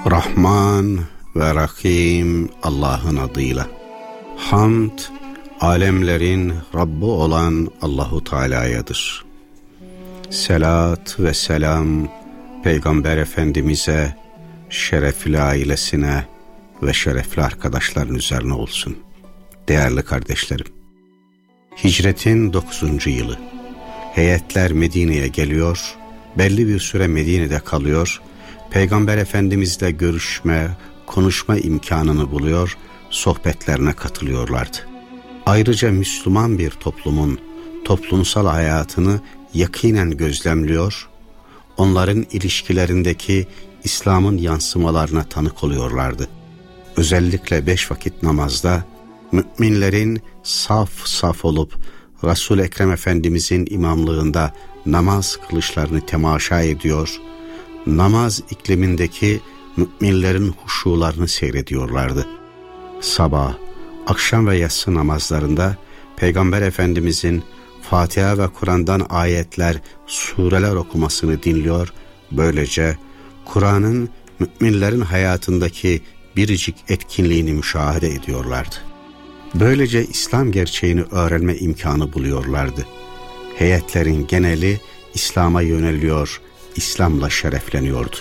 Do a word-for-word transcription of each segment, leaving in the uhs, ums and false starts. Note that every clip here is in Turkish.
Rahman ve Rahim Allah'ın adıyla. Hamd, alemlerin Rabbi olan Allahu Teala'yadır. Selat ve selam Peygamber Efendimiz'e, şerefli ailesine ve şerefli arkadaşların üzerine olsun. Değerli kardeşlerim, hicretin dokuzuncu yılı. Heyetler Medine'ye geliyor, belli bir süre Medine'de kalıyor, Peygamber Efendimizle görüşme, konuşma imkanını buluyor, sohbetlerine katılıyorlardı. Ayrıca Müslüman bir toplumun toplumsal hayatını yakinen gözlemliyor, onların ilişkilerindeki İslam'ın yansımalarına tanık oluyorlardı. Özellikle beş vakit namazda müminlerin saf saf olup Resul-i Ekrem Efendimizin imamlığında namaz kılışlarını temaşa ediyor, namaz iklimindeki müminlerin huşularını seyrediyorlardı. Sabah, akşam ve yatsı namazlarında Peygamber Efendimizin Fatiha ve Kur'an'dan ayetler, sureler okumasını dinliyor, böylece Kur'an'ın müminlerin hayatındaki biricik etkinliğini müşahede ediyorlardı. Böylece İslam gerçeğini öğrenme imkanı buluyorlardı. Heyetlerin geneli İslam'a yöneliyor, İslam'la şerefleniyordu.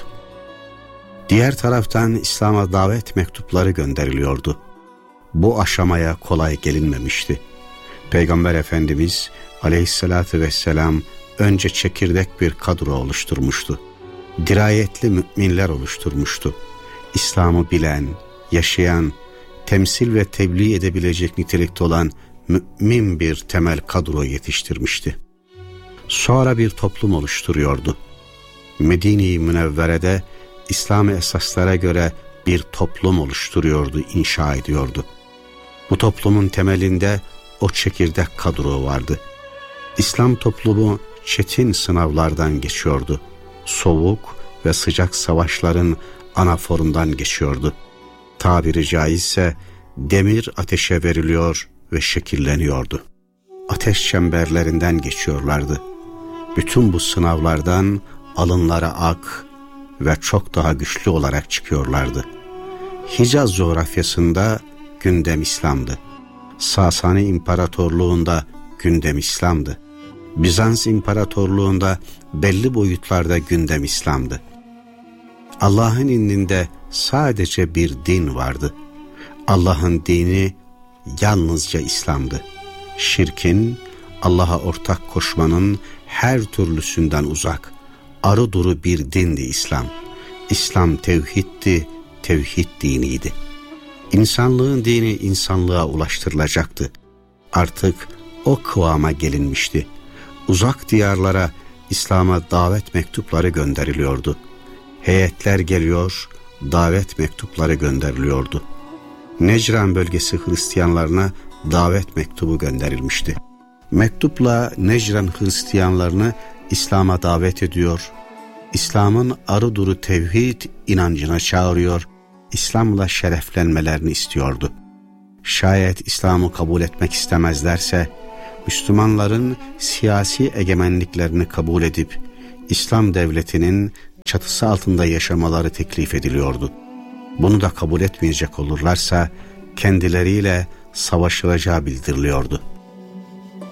Diğer taraftan İslam'a davet mektupları gönderiliyordu. Bu aşamaya kolay gelinmemişti. Peygamber Efendimiz aleyhissalatü vesselam önce çekirdek bir kadro oluşturmuştu. Dirayetli müminler oluşturmuştu. İslam'ı bilen, yaşayan, temsil ve tebliğ edebilecek nitelikte olan mümin bir temel kadro yetiştirmişti. Sonra bir toplum oluşturuyordu. Medine-i Münevvere'de İslami esaslara göre bir toplum oluşturuyordu, inşa ediyordu. Bu toplumun temelinde o çekirdek kadro vardı. İslam toplumu çetin sınavlardan geçiyordu. Soğuk ve sıcak savaşların anaforundan geçiyordu. Tabiri caizse demir ateşe veriliyor ve şekilleniyordu. Ateş çemberlerinden geçiyorlardı. Bütün bu sınavlardan alınlara ak ve çok daha güçlü olarak çıkıyorlardı. Hicaz coğrafyasında gündem İslam'dı. Sasani İmparatorluğu'nda gündem İslam'dı. Bizans İmparatorluğu'nda belli boyutlarda gündem İslam'dı. Allah'ın indinde sadece bir din vardı. Allah'ın dini yalnızca İslam'dı. Şirkin, Allah'a ortak koşmanın her türlüsünden uzak, arı duru bir dindi İslam. İslam tevhiddi, tevhid diniydi. İnsanlığın dini insanlığa ulaştırılacaktı. Artık o kıvama gelinmişti. Uzak diyarlara İslam'a davet mektupları gönderiliyordu. Heyetler geliyor, davet mektupları gönderiliyordu. Necran bölgesi Hristiyanlarına davet mektubu gönderilmişti. Mektupla Necran Hristiyanlarını İslam'a davet ediyor, İslam'ın arı duru tevhid inancına çağırıyor, İslam'la şereflenmelerini istiyordu. Şayet İslam'ı kabul etmek istemezlerse, Müslümanların siyasi egemenliklerini kabul edip, İslam devletinin çatısı altında yaşamaları teklif ediliyordu. Bunu da kabul etmeyecek olurlarsa, kendileriyle savaşılacağı bildiriliyordu.